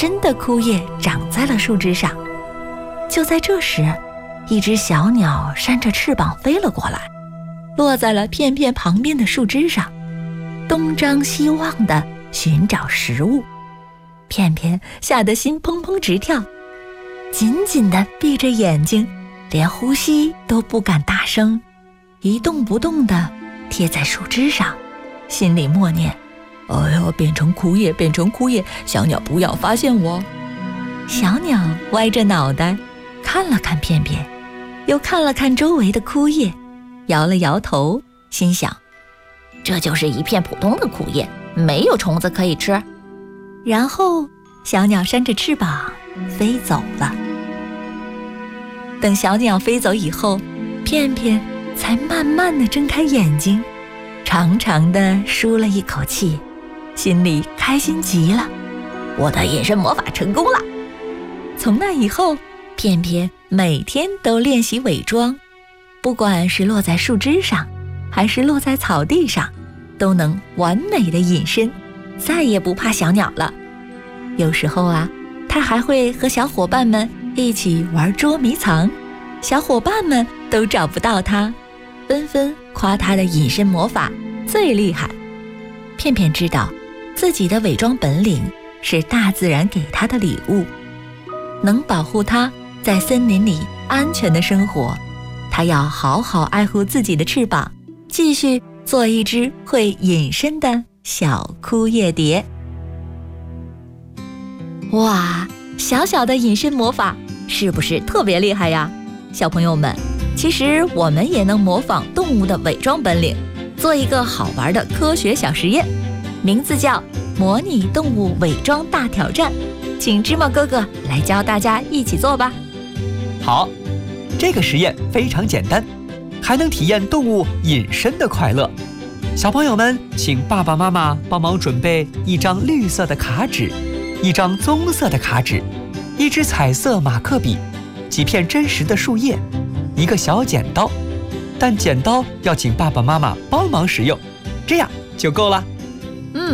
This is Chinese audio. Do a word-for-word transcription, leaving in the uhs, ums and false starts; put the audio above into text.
真的枯叶长在了树枝上。就在这时，一只小鸟扇着翅膀飞了过来，落在了片片旁边的树枝上，东张西望地寻找食物。片片吓得心砰砰直跳，紧紧地闭着眼睛，连呼吸都不敢大声，一动不动地贴在树枝上，心里默念：哎呦，变成枯叶，变成枯叶，小鸟不要发现我。小鸟歪着脑袋看了看片片，又看了看周围的枯叶，摇了摇头，心想：这就是一片普通的枯叶，没有虫子可以吃。然后小鸟扇着翅膀飞走了。等小鸟飞走以后，片片才慢慢地睁开眼睛，长长地舒了一口气，心里开心极了，我的隐身魔法成功了。从那以后，片片每天都练习伪装，不管是落在树枝上，还是落在草地上，都能完美的隐身，再也不怕小鸟了。有时候啊，他还会和小伙伴们一起玩捉迷藏，小伙伴们都找不到他，纷纷夸他的隐身魔法最厉害。片片知道自己的伪装本领是大自然给他的礼物，能保护他在森林里安全的生活。他要好好爱护自己的翅膀，继续做一只会隐身的小枯叶蝶。哇，小小的隐身魔法是不是特别厉害呀？小朋友们，其实我们也能模仿动物的伪装本领，做一个好玩的科学小实验，名字叫模拟动物伪装大挑战，请芝麻哥哥来教大家一起做吧。 好，这个实验非常简单，还能体验动物隐身的快乐。小朋友们，请爸爸妈妈帮忙准备一张绿色的卡纸，一张棕色的卡纸，一支彩色马克笔，几片真实的树叶，一个小剪刀，但剪刀要请爸爸妈妈帮忙使用，这样就够了。